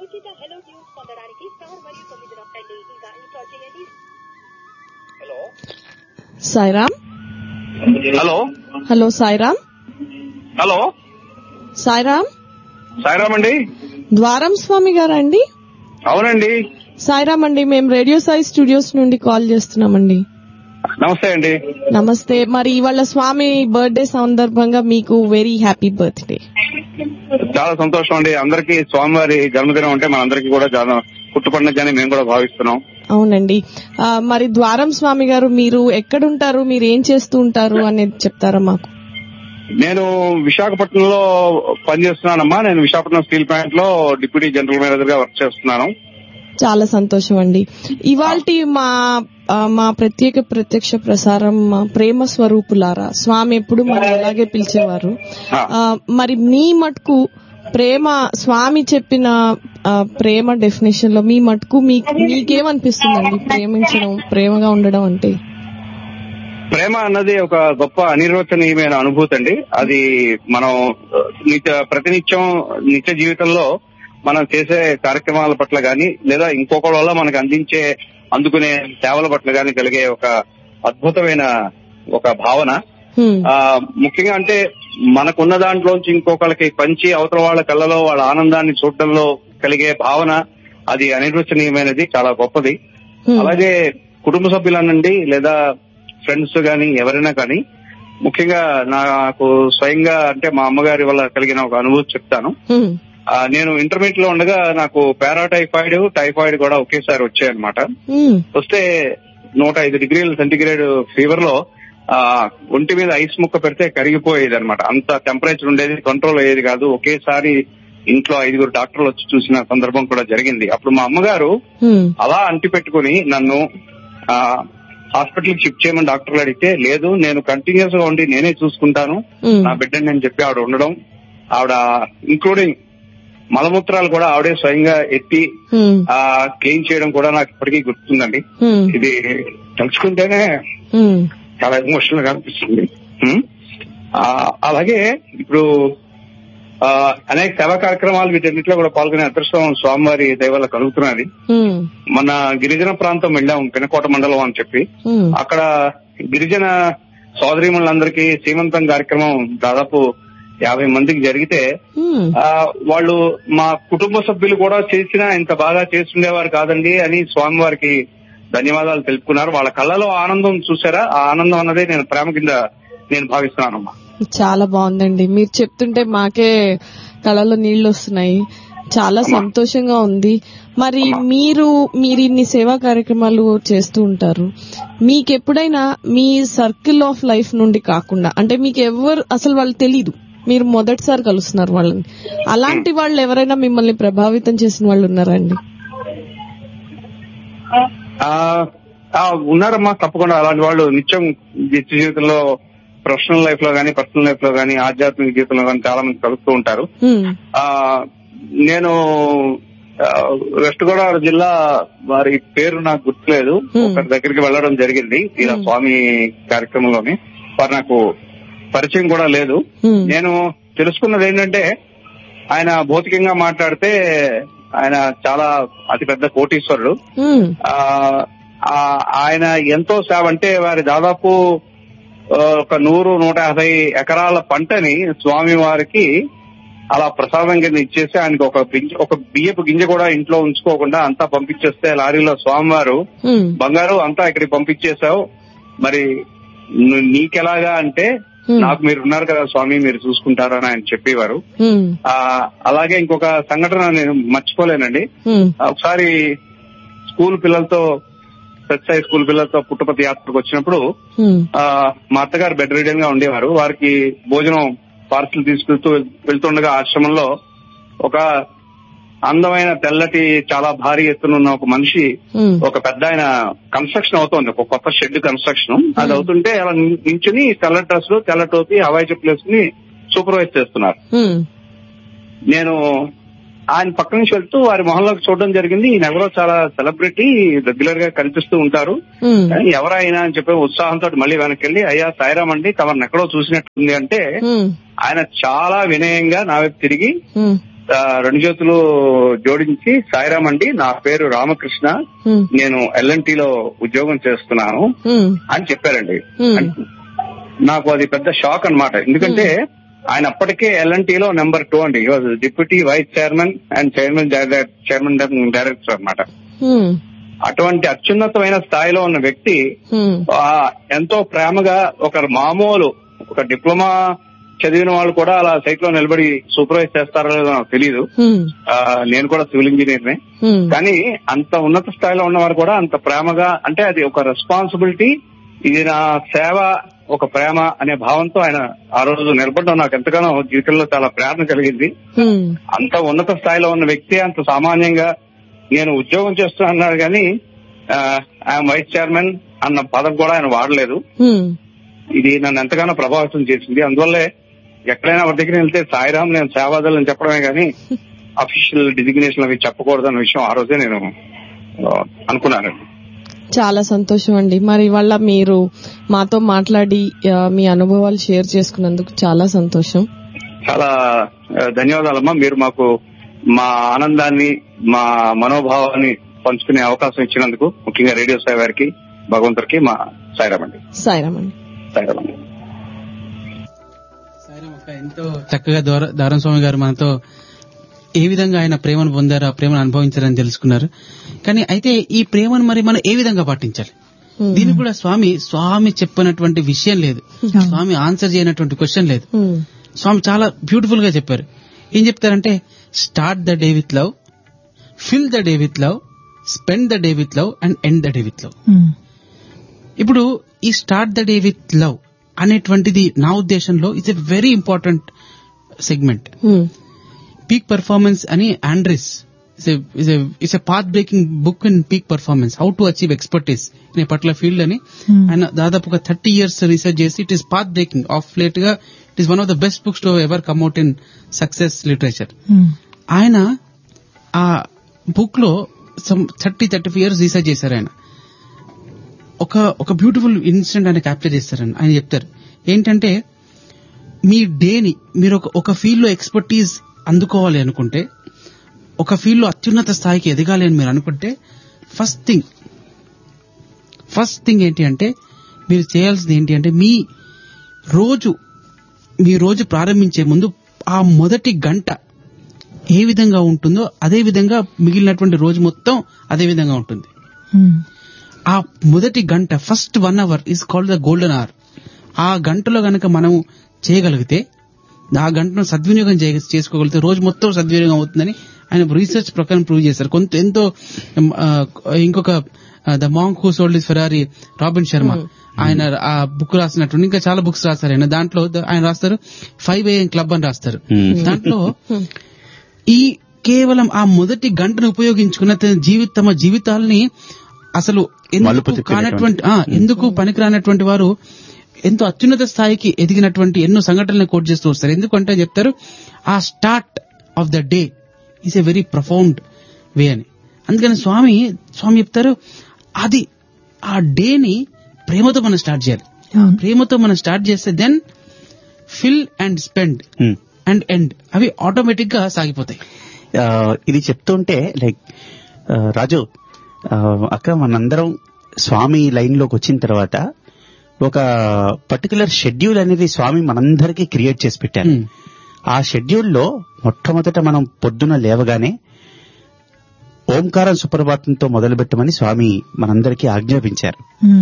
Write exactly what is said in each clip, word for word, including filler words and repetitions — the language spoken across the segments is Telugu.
ఉచిత హెలో ట్యూన్స్ పొందడానికి స్టార్ మరియు తొమ్మిది నొక్కండి. ఇంకా ఇన్స్టాల్ చేయండి. Hello Sairam. Hello hello Sairam. Hello Sairam. Sairam అండి. ద్వారం స్వామి గారా అండి? అవునండి. సాయిరామ్ అండి, మేము రేడియో సాయి స్టూడియోస్ నుండి కాల్ చేస్తున్నామండి. నమస్తే అండి. నమస్తే. మరి ఇవాళ స్వామి బర్త్డే సందర్భంగా మీకు వెరీ హ్యాపీ బర్త్డే. చాలా సంతోషం అండి. అందరికీ స్వామివారి జన్మదినం అంటే మనందరికీ కూడా చాలా పుట్టుపండుగని మేము కూడా భావిస్తున్నాం. అవునండి. మరి ద్వారం స్వామి గారు, మీరు ఎక్కడుంటారు, మీరు ఏం చేస్తూ ఉంటారు అనేది చెప్తారా మాకు? నేను విశాఖపట్నంలో పనిచేస్తున్నానమ్మా. నేను విశాఖపట్నం స్టీల్ ప్లాంట్ లో డిప్యూటీ జనరల్ మేనేజర్ గా వర్క్ చేస్తున్నాను. చాలా సంతోషం అండి. ఇవాల్టి మా మా ప్రత్యేక ప్రత్యక్ష ప్రసారం ప్రేమ స్వరూపులారా, స్వామి ఎప్పుడు మనం అలాగే పిలిచేవారు. మరి మీ మటుకు ప్రేమ, స్వామి చెప్పిన ప్రేమ డెఫినేషన్ లో మీ మటుకు మీకేమనిపిస్తుందండి? ప్రేమించడం, ప్రేమగా ఉండడం అంటే? ప్రేమ అన్నది ఒక గొప్ప అనిర్వచనీయమైన అనుభూతి అండి. అది మనం నిత్య ప్రతినిత్యం నిత్య జీవితంలో మనం చేసే కార్యక్రమాల పట్ల గాని, లేదా ఇంకొకరి వల్ల మనకు అందించే అందుకునే సేవల పట్ల గాని కలిగే ఒక అద్భుతమైన ఒక భావన. ముఖ్యంగా అంటే మనకున్న దాంట్లోంచి ఇంకొకరికి పంచి అవతల వాళ్ళ కళ్ళలో వాళ్ళ ఆనందాన్ని చూడటంలో కలిగే భావన, అది అనిర్వచనీయమైనది, చాలా గొప్పది. అలాగే కుటుంబ సభ్యులనండి లేదా ఫ్రెండ్స్ గాని ఎవరైనా కానీ, ముఖ్యంగా నాకు స్వయంగా అంటే మా అమ్మగారి వల్ల కలిగిన ఒక అనుభూతి చెప్తాను. నేను ఇంటర్మీడియట్ లో ఉండగా నాకు పారాటైఫాయిడ్, టైఫాయిడ్ కూడా ఒకేసారి వచ్చాయన్నమాట. వస్తే నూట ఐదు డిగ్రీల సెంటిగ్రేడ్ ఫీవర్ లో ఆ ఒంటి మీద ఐస్ ముక్క పెడితే కరిగిపోయేది అనమాట. అంత టెంపరేచర్ ఉండేది, కంట్రోల్ అయ్యేది కాదు. ఒకేసారి ఇంట్లో ఐదుగురు డాక్టర్లు వచ్చి చూసిన సందర్భం కూడా జరిగింది. అప్పుడు మా అమ్మగారు అలా అంటి పెట్టుకుని నన్ను ఆ హాస్పిటల్ షిఫ్ట్ చేయమని డాక్టర్లు అడిగితే, లేదు నేను కంటిన్యూస్ గా ఉండి నేనే చూసుకుంటాను నా బిడ్డని అని చెప్పి ఆవిడ ఉండడం, ఆవిడ ఇంక్లూడింగ్ మలమూత్రాలు కూడా ఆవిడే స్వయంగా ఎత్తి ఆ క్లీన్ చేయడం కూడా నాకు ఇప్పటికీ గుర్తుందండి. ఇది తలుచుకుంటేనే చాలా ఎమోషనల్ గా అనిపిస్తుంది. అలాగే ఇప్పుడు అనేక సేవా కార్యక్రమాలు వీటన్నిటిలో కూడా పాల్గొనే అదృష్టం స్వామివారి దయ వల్ల కలుగుతున్నది. మన గిరిజన ప్రాంతం వెళ్ళాము, పెనకోట మండలం అని చెప్పి. అక్కడ గిరిజన సోదరీమణులందరికీ సీమంతం కార్యక్రమం దాదాపు యాభై మందికి జరిగితే, వాళ్ళు మా కుటుంబ సభ్యులు కూడా చేసినా ఇంత బాగా చేస్తుండేవారు కాదండి అని స్వామివారికి ధన్యవాదాలు తెలుపుకున్నారు. వాళ్ళ కళ్ళలో ఆనందం చూసారా? ఆ ఆనందం అన్నదే నేను ప్రేమ కింద నేను భావిస్తున్నానమ్మా. చాలా బాగుందండి. మీరు చెప్తుంటే మాకే కళ్ళలో నీళ్లు వస్తున్నాయి. చాలా సంతోషంగా ఉంది. మరి మీరు మీరు ఇన్ని సేవా కార్యక్రమాలు చేస్తూ ఉంటారు. మీకెప్పుడైనా మీ సర్కిల్ ఆఫ్ లైఫ్ నుండి కాకుండా, అంటే మీకు ఎవరు అసలు వాళ్ళు తెలీదు, మీరు మొదటిసారి కలుస్తున్నారు వాళ్ళని, అలాంటి వాళ్ళు ఎవరైనా మిమ్మల్ని ప్రభావితం చేసిన వాళ్ళు ఉన్నారండి? ఉన్నారమ్మా, తప్పకుండా. అలాంటి వాళ్ళు నిత్యం నిత్య జీవితంలో, ప్రొఫెషనల్ లైఫ్ లో గానీ, పర్సనల్ లైఫ్ లో గానీ, ఆధ్యాత్మిక జీవితంలో గానీ చాలా మంది కలుస్తూ ఉంటారు. నేను వెస్ట్ గోదావరి జిల్లా, వారి పేరు నాకు గుర్తులేదు, ఒకరి దగ్గరికి వెళ్లడం జరిగింది ఇలా స్వామి కార్యక్రమంలోని. వారు నాకు పరిచయం కూడా లేదు. నేను తెలుసుకున్నది ఏంటంటే, ఆయన భౌతికంగా మాట్లాడితే ఆయన చాలా అతిపెద్ద కోటీశ్వరుడు. ఆయన ఎంతో సేవ, అంటే వారి దాదాపు ఒక నూరు నూట యాభై ఎకరాల పంటని స్వామి వారికి అలా ప్రసాదం కింద ఇచ్చేసి, ఆయనకి ఒక ఒక బియ్యపు గింజ కూడా ఇంట్లో ఉంచుకోకుండా అంతా పంపించేస్తే, లారీలో స్వామివారు బంగారు అంతా ఇక్కడికి పంపించేశావు, మరి నీకెలాగా అంటే, నాకు మీరు ఉన్నారు కదా స్వామి, మీరు చూసుకుంటారని ఆయన చెప్పేవారు. అలాగే ఇంకొక సంఘటన నేను మర్చిపోలేనండి. ఒకసారి స్కూల్ పిల్లలతో, సత్సాయి స్కూల్ పిల్లలతో పుట్టపతి యాత్రకు వచ్చినప్పుడు మా అత్తగారు బెడ్ రీడన్ గా ఉండేవారు. వారికి భోజనం పార్సల్ తీసుకెళ్తూ వెళ్తుండగా ఆశ్రమంలో ఒక అందమైన తెల్లటి చాలా భారీ ఎత్తునున్న ఒక మనిషి, ఒక పెద్ద ఆయన కన్స్ట్రక్షన్ అవుతోంది, ఒక కొత్త షెడ్ కన్స్ట్రక్షన్. అది అవుతుంటే అలా నించుని తెల్ల డ్రెస్ లో, తెల్ల టోపీ, హవాయి చెప్పులు వేసుకుని సూపర్వైజ్ చేస్తున్నారు. నేను ఆయన పక్క నుంచి వెళ్తూ వారి మొహంలోకి చూడడం జరిగింది. ఈయన ఎవరో చాలా సెలబ్రిటీ, రెగ్యులర్ గా కనిపిస్తూ ఉంటారు, ఎవరైనా అని చెప్పి ఉత్సాహంతో మళ్ళీ వెనక్కి వెళ్ళి, అయ్యా సాయిరామ్ అండి, తమను ఎక్కడో చూసినట్టుంది అంటే, ఆయన చాలా వినయంగా నా వైపు తిరిగి రెండు చేతులు జోడించి సాయిరామ్ అండి, నా పేరు రామకృష్ణ, నేను ఎల్ఎన్టీలో ఉద్యోగం చేస్తున్నాను అని చెప్పారండి. నాకు అది పెద్ద షాక్ అన్నమాట. ఎందుకంటే ఆయన అప్పటికే ఎల్ఎన్టీలో నెంబర్ టూ అండి, deputy vice chairman and chairman chairman director అన్నమాట. అటువంటి అత్యున్నతమైన స్థాయిలో ఉన్న వ్యక్తి ఎంతో ప్రేమగా ఒక మామూలు ఒక డిప్లొమా చదివిన వాళ్ళు కూడా అలా సైట్ లో నిలబడి సూపర్వైజ్ చేస్తారో లేదో నాకు తెలియదు. నేను కూడా సివిల్ ఇంజనీర్ నే, కానీ అంత ఉన్నత స్థాయిలో ఉన్నవారు కూడా అంత ప్రేమగా, అంటే అది ఒక రెస్పాన్సిబిలిటీ, ఇది నా సేవ, ఒక ప్రేమ అనే భావంతో ఆయన ఆ రోజు నిలబడడం నాకు ఎంతగానో జీవితంలో చాలా ప్రేరణ కలిగింది. అంత ఉన్నత స్థాయిలో ఉన్న వ్యక్తి అంత సామాన్యంగా నేను ఉద్యోగం చేస్తున్నా అన్నాడు, కానీ ఐఎమ్ వైస్ చైర్మన్ అన్న పదం కూడా ఆయన వాడలేదు. ఇది నన్ను ఎంతగానో ప్రభావితం చేసింది. అందువల్లే ఎక్కడైనా వారి దగ్గర వెళ్తే సాయిరామ్ నేను సేవాదల్ అని చెప్పడమే కానీ అఫీషియల్ డిజిగ్నేషన్ అవి చెప్పకూడదు అన్న విషయం ఆ రోజే నేను అనుకున్నానండి. చాలా సంతోషం అండి. మరి ఇవాళ మీరు మాతో మాట్లాడి మీ అనుభవాలు షేర్ చేసుకున్నందుకు చాలా సంతోషం. చాలా ధన్యవాదాలమ్మా. మీరు మాకు మా ఆనందాన్ని, మా మనోభావాన్ని పంచుకునే అవకాశం ఇచ్చినందుకు ముఖ్యంగా రేడియో సాయి వారికి, భగవంతుడికి మా సాయిరామ్ అండి. సాయిరామ్ అండి. సాయిరామ్ అండి. సాయిరామ్ అక్క, ఎంతో చక్కగా దారం స్వామి గారు మనతో ఏ విధంగా ఆయన ప్రేమను పొందారు, ఆ ప్రేమను అనుభవించారని తెలుసుకున్నారు. కానీ అయితే ఈ ప్రేమను మరి మనం ఏ విధంగా పాటించాలి? దీనికి కూడా స్వామి స్వామి చెప్పినటువంటి విషయం లేదు, స్వామి ఆన్సర్ చేయనటువంటి క్వశ్చన్ లేదు. స్వామి చాలా బ్యూటిఫుల్ గా చెప్పారు. ఏం చెప్తారంటే, start the day with love, fill the day with love, spend the day with love and end the day with love. ఇప్పుడు ఈ start the day with love అనేటువంటిది నా ఉద్దేశంలో it's a very important segment. Peak performance అని Andres it's a path breaking book in peak performance, how to achieve expertise in a particular field అని ఆయన దాదాపు ఒక థర్టీ ఇయర్స్ రీసెర్చ్ చేసి it is path breaking. Of late గా it is one of the best books to ever come out in success literature. ఆయన ఆ బుక్ లో some thirty thirty five years research చేశారు. ఆయన ఒక ఒక బ్యూటిఫుల్ ఇన్సిడెంట్ ఆయన క్యాప్చర్ చేస్తారని ఆయన చెప్తారు. ఏంటంటే, మీ డేని మీరు ఒక ఫీల్డ్ లో ఎక్స్పర్టీజ్ అందుకోవాలి అనుకుంటే, ఒక ఫీల్డ్ లో అత్యున్నత స్థాయికి ఎదగాలి అని మీరు అనుకుంటే, ఫస్ట్ థింగ్ ఫస్ట్ థింగ్ ఏంటి అంటే మీరు చేయాల్సింది ఏంటి అంటే, మీ రోజు మీ రోజు ప్రారంభించే ముందు ఆ మొదటి గంట ఏ విధంగా ఉంటుందో అదే విధంగా మిగిలినటువంటి రోజు మొత్తం అదే విధంగా ఉంటుంది. ఆ మొదటి గంట, first one hour is called the golden hour. ఆ గంటలో గనక మనం చేయగలిగితే, ఆ గంటను సద్వినియోగం చేసుకోగలిగితే రోజు మొత్తం సద్వినియోగం అవుతుందని ఆయన రీసెర్చ్ ప్రకారం ప్రూవ్ చేశారు. కొంత ఎంతో ఇంకొక the monk who sold his Ferrari, robin Sharma, ఆయన ఆ బుక్ రాసినట్టు ఇంకా చాలా బుక్స్ రాస్తారు ఆయన. దాంట్లో ఆయన రాస్తారు ఫైవ్ ఏఎం క్లబ్ అని రాస్తారు. దాంట్లో ఈ కేవలం ఆ మొదటి గంటను ఉపయోగించుకున్న జీవిత తమ జీవితాలని అసలు ఎందుకు కానటువంటి ఎందుకు పనికిరానటువంటి వారు ఎంతో అత్యున్నత స్థాయికి ఎదిగినటువంటి ఎన్నో సంఘటనలను కోట్ చేస్తూ వస్తారు. ఎందుకంటే చెప్తారు, ఆ start of the day is a very profound వే అని. అందుకని స్వామి స్వామి చెప్తారు, అది ఆ డేని ప్రేమతో మనం స్టార్ట్ చేయాలి. ప్రేమతో మనం స్టార్ట్ చేస్తే then fill and spend and end అవి ఆటోమేటిక్ గా సాగిపోతాయి. ఇది చెప్తుంటే లైక్ రాజు అక్కడ మనందరం స్వామి లైన్ లోకి వచ్చిన తర్వాత ఒక పర్టికులర్ షెడ్యూల్ అనేది స్వామి మనందరికీ క్రియేట్ చేసి పెట్టారు. ఆ షెడ్యూల్లో మొట్టమొదట మనం పొద్దున లేవగానే ఓంకారం సుప్రభాతంతో మొదలు పెట్టమని స్వామి మనందరికీ ఆజ్ఞాపించారు.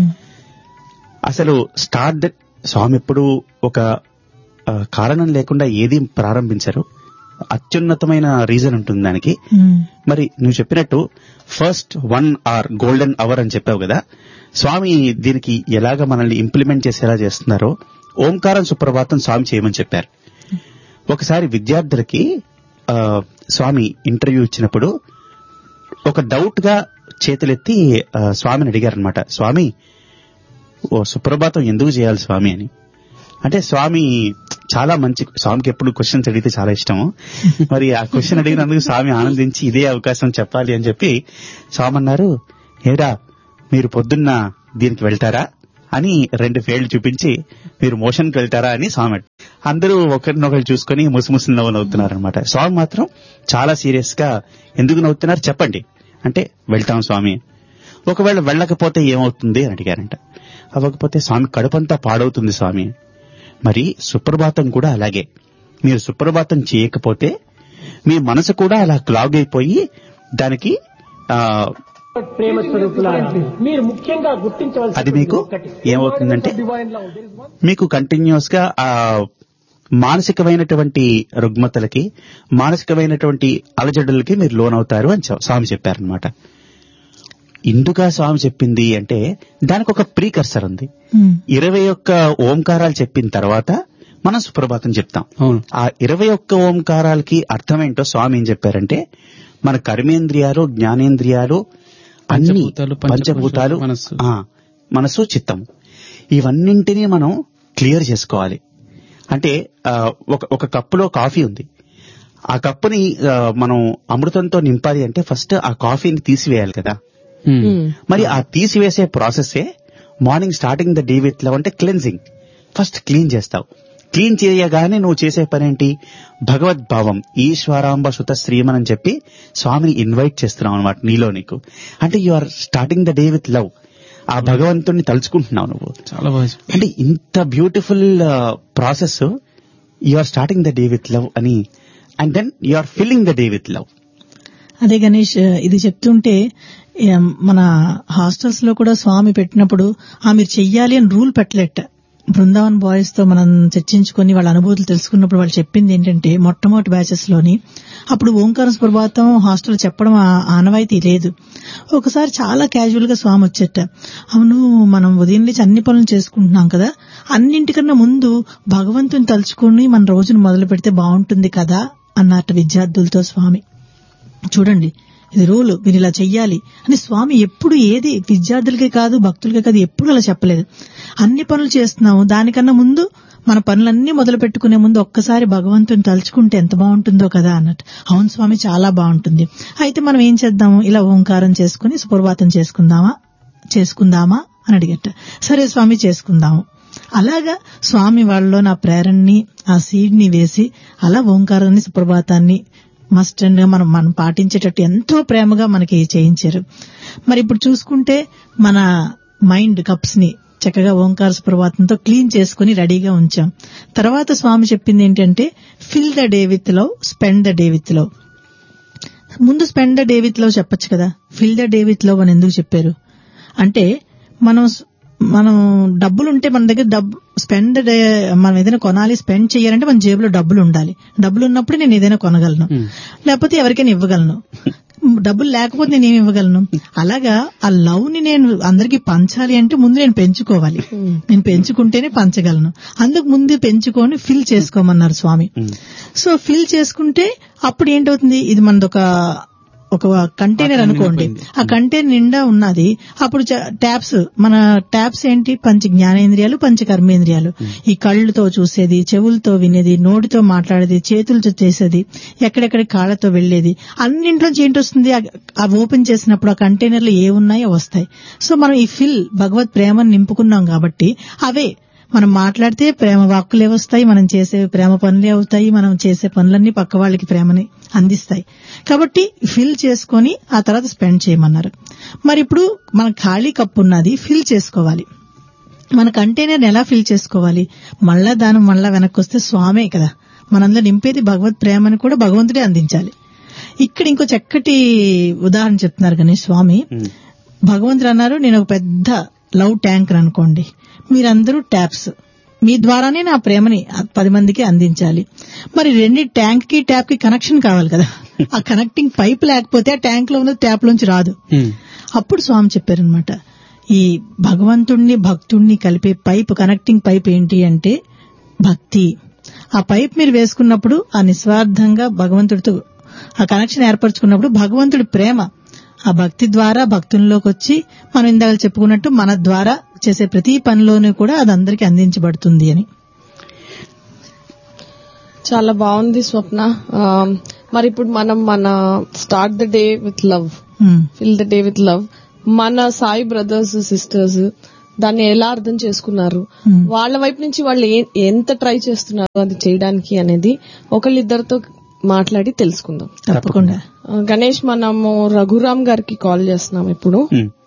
అసలు స్టార్ట్ ద స్వామి ఎప్పుడు ఒక కారణం లేకుండా ఏది ప్రారంభించరు, అత్యున్నతమైన రీజన్ ఉంటుంది దానికి. మరి నువ్వు చెప్పినట్టు first one hour golden hour అని చెప్పావు కదా, స్వామి దీనికి ఎలాగ మనల్ని ఇంప్లిమెంట్ చేసేలా చేస్తున్నారో ఓంకారం సుప్రభాతం స్వామి చేయమని చెప్పారు. ఒకసారి విద్యార్థులకి స్వామి ఇంటర్వ్యూ ఇచ్చినప్పుడు ఒక డౌట్ గా చేతులెత్తి స్వామిని అడిగారనమాట, స్వామి ఓ సుప్రభాతం ఎందుకు చేయాలి స్వామి అని. అంటే స్వామి చాలా మంచి, స్వామికి ఎప్పుడు క్వశ్చన్స్ అడిగితే చాలా ఇష్టము. మరి ఆ క్వశ్చన్ అడిగినందుకు స్వామి ఆనందించి ఇదే అవకాశం చెప్పాలి అని చెప్పి స్వామి అన్నారు, ఏరా మీరు పొద్దున్న దీనికి వెళ్తారా అని రెండు వేళ్లు చూపించి మీరు మోషన్కి వెళ్తారా అని స్వామి అడిగారు. అందరూ ఒకరినొకరు చూసుకుని ముసిముసి నవ్వు నవ్వుతున్నారు అనమాట. స్వామి మాత్రం చాలా సీరియస్ గా ఎందుకు నవ్వుతున్నారు చెప్పండి అంటే వెళ్తాం స్వామి. ఒకవేళ వెళ్ళకపోతే ఏమవుతుంది అని అడిగారంట. అవ్వకపోతే స్వామి కడుపంతా పాడవుతుంది స్వామి. మరి సుప్రభాతం కూడా అలాగే, మీరు సుప్రభాతం చేయకపోతే మీ మనసు కూడా అలా క్లాగ్ అయిపోయి దానికి ఆ ప్రేమ స్వరూపులారా, మీరు ముఖ్యంగా గుర్తించవలసిన అది మీకు ఏమవుతుందంటే మీకు కంటిన్యూస్ గా ఆ మానసికమైనటువంటి రుగ్మతలకి, మానసికమైనటువంటి అలజడులకి మీరు లోనవుతారు అని స్వామి చెప్పారనమాట. ఇందుగా స్వామి చెప్పింది అంటే దానికి ఒక ప్రీకర్సర్ ఉంది. ఇరవై ఒక్క ఓంకారాలు చెప్పిన తర్వాత మనం సుప్రభాతం చెప్తాం. ఆ ఇరవై ఒక్క ఓంకారాలకి అర్థమేంటో స్వామి ఏం చెప్పారంటే మన కర్మేంద్రియాలు, జ్ఞానేంద్రియాలు, అన్ని పంచభూతాలు, మనసు, చిత్తము, ఇవన్నింటినీ మనం క్లియర్ చేసుకోవాలి. అంటే ఒక ఒక కప్పులో కాఫీ ఉంది, ఆ కప్పుని మనం అమృతంతో నింపాలి అంటే ఫస్ట్ ఆ కాఫీని తీసివేయాలి కదా. మరి ఆ తీసివేసే ప్రాసెస్సే morning starting the day with love అంటే క్లెన్జింగ్. ఫస్ట్ క్లీన్ చేస్తావు. క్లీన్ చేయగానే నువ్వు చేసే పనేంటి, భగవద్భావం, ఈశ్వరాంబ సుత శ్రీమన్ అని చెప్పి స్వామిని ఇన్వైట్ చేస్తున్నావు అనమాట నీలో. నీకు అంటే you are starting the day with love. ఆ భగవంతుడిని తలుచుకుంటున్నావు నువ్వు. చాలా అంటే ఇంత beautiful process, you are starting the day with love అని, and then you are filling the day with love. అదే గణేష్, ఇది చెప్తుంటే మన హాస్టల్స్ లో కూడా స్వామి పెట్టినప్పుడు ఆ మీరు చెయ్యాలి అని రూల్ పెట్టలేట. బృందావన్ బాయ్స్ తో మనం చర్చించుకుని వాళ్ళ అనుభూతులు తెలుసుకున్నప్పుడు వాళ్ళు చెప్పింది ఏంటంటే మొట్టమొదటి బ్యాచెస్ లోని అప్పుడు ఓంకార సుప్రభాతం హాస్టల్ చెప్పడం ఆనవాయితీ లేదు. ఒకసారి చాలా క్యాజువల్ గా స్వామి వచ్చేట, అవును మనం ఉదయం నుంచి అన్ని పనులు చేసుకుంటున్నాం కదా, అన్నింటికన్నా ముందు భగవంతుని తలుచుకుని మన రోజును మొదలు పెడితే బాగుంటుంది కదా అన్నట్టు విద్యార్థులతో స్వామి. చూడండి ఇది రూల్, మీరు ఇలా చెయ్యాలి అని స్వామి ఎప్పుడు ఏది విద్యార్థులకే కాదు భక్తులకే కాదు ఎప్పుడు అలా చెప్పలేదు. అన్ని పనులు చేస్తున్నాము, దానికన్నా ముందు మన పనులన్నీ మొదలు పెట్టుకునే ముందు ఒక్కసారి భగవంతుని తలుచుకుంటే ఎంత బాగుంటుందో కదా అన్నట్టు. అవును స్వామి చాలా బాగుంటుంది. అయితే మనం ఏం చేద్దాము, ఇలా ఓంకారం చేసుకుని సుప్రభాతం చేసుకుందామా చేసుకుందామా అని అడిగట. సరే స్వామి చేసుకుందాము. అలాగా స్వామి వాళ్ళలో నా ప్రేరణని ఆ సీడ్ ని వేసి అలా ఓంకారాన్ని సుప్రభాతాన్ని మస్ట్ అండ్ గా మనం మనం పాటించేటట్టు ఎంతో ప్రేమగా మనకి చేయించారు. మరి ఇప్పుడు చూసుకుంటే మన మైండ్ కప్స్ ని చక్కగా ఓంకార సుప్రభాతంతో క్లీన్ చేసుకుని రెడీగా ఉంచాం. తర్వాత స్వామి చెప్పింది ఏంటంటే fill the day with love, spend the day with love. ముందు spend the day with love చెప్పొచ్చు కదా, fill the day with love అని ఎందుకు చెప్పారు అంటే మనం మనం డబ్బులుంటే మన దగ్గర డబ్బు స్పెండ్ డే మనం ఏదైనా కొనాలి, స్పెండ్ చేయాలంటే మన జేబులో డబ్బులు ఉండాలి. డబ్బులు ఉన్నప్పుడు నేను ఏదైనా కొనగలను, లేకపోతే ఎవరికైనా ఇవ్వగలను. డబ్బులు లేకపోతే నేను ఏమి ఇవ్వగలను. అలాగా ఆ లవ్ ని నేను అందరికీ పంచాలి అంటే ముందు నేను పెంచుకోవాలి. నేను పెంచుకుంటేనే పంచగలను. అందుకు ముందు పెంచుకొని ఫిల్ చేసుకోమన్నారు స్వామి. సో ఫిల్ చేసుకుంటే అప్పుడు ఏంటవుతుంది, ఇది మనదొక ఒక కంటైనర్ అనుకోండి, ఆ కంటైనర్ నిండా ఉన్నది. అప్పుడు ట్యాప్స్, మన ట్యాప్స్ ఏంటి, పంచ జ్ఞానేంద్రియాలు, పంచ కర్మేంద్రియాలు. ఈ కళ్ళుతో చూసేది, చెవులతో వినేది, నోటితో మాట్లాడేది, చేతులతో చేసేది, ఎక్కడెక్కడ కాళ్లతో వెళ్లేది, అన్నింట్లోంచి ఏంటి వస్తుంది, ఆ ఓపెన్ చేసినప్పుడు ఆ కంటైనర్ లో ఏ ఉన్నాయో వస్తాయి. సో మనం ఈ ఫిల్ భగవత్ ప్రేమను నింపుకున్నాం కాబట్టి అవే మనం మాట్లాడితే ప్రేమ వాక్కులే వస్తాయి, మనం చేసే ప్రేమ పనులే అవుతాయి, మనం చేసే పనులన్నీ పక్క వాళ్ళకి ప్రేమని అందిస్తాయి. కాబట్టి ఫిల్ చేసుకొని ఆ తర్వాత స్పెండ్ చేయమన్నారు. మరి ఇప్పుడు మన ఖాళీ కప్పు ఉన్నది, ఫిల్ చేసుకోవాలి. మన కంటైనర్ ఎలా ఫిల్ చేసుకోవాలి, మళ్ళా దానం మళ్ళా వెనక్కి వస్తే స్వామే కదా మనంలో నింపేది, భగవత్ ప్రేమని కూడా భగవంతుడే అందించాలి. ఇక్కడ ఇంకో చక్కటి ఉదాహరణ చెప్తున్నారు గణేష్ స్వామి. భగవంతుడు అన్నారు, నేను ఒక పెద్ద లవ్ ట్యాంకర్ అనుకోండి, మీరందరూ ట్యాప్స్, మీ ద్వారానే నా ప్రేమని పది మందికి అందించాలి. మరి రెండు ట్యాంక్ కి ట్యాప్ కి కనెక్షన్ కావాలి కదా, ఆ కనెక్టింగ్ పైప్ లేకపోతే ఆ ట్యాంక్ లో ఉన్న ట్యాప్ లోంచి రాదు. అప్పుడు స్వామి చెప్పారనమాట, ఈ భగవంతుణ్ణి భక్తుణ్ణి కలిపే పైప్, కనెక్టింగ్ పైప్ ఏంటి అంటే భక్తి. ఆ పైప్ మీరు వేసుకున్నప్పుడు ఆ నిస్వార్థంగా భగవంతుడితో ఆ కనెక్షన్ ఏర్పరచుకున్నప్పుడు భగవంతుడి ప్రేమ ఆ భక్తి ద్వారా భక్తుల్లోకి వచ్చి మనం ఇందాక చెప్పుకున్నట్టు మన ద్వారా చేసే ప్రతి పనిలోనూ కూడా అది అందరికీ అందించబడుతుంది అని. చాలా బాగుంది స్వప్న. మరి ఇప్పుడు మనం మన start the day with love, fill the day with love, మన సాయి బ్రదర్స్ సిస్టర్స్ దాన్ని ఎలా అర్థం చేసుకున్నారు, వాళ్ళ వైపు నుంచి వాళ్ళు ఏ- ఎంత ట్రై చేస్తున్నారు అది చేయడానికి అనేది ఒకళ్ళిద్దరితో మాట్లాడి తెలుసుకుందాం. తప్పకుండా. ఆ, గణేష్, మనము రఘురామ్ గారికి కాల్ చేస్తున్నాం ఇప్పుడు. ఉమ్.